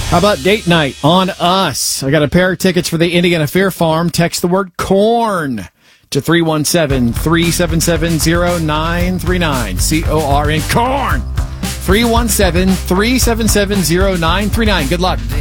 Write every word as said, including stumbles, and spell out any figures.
How about date night on us? I got a pair of tickets for the Indiana Fair Farm. Text the word corn to three one seven, three seven seven, zero nine three nine. C O R N. Corn! three one seven, three seven seven, zero nine three nine. Good luck.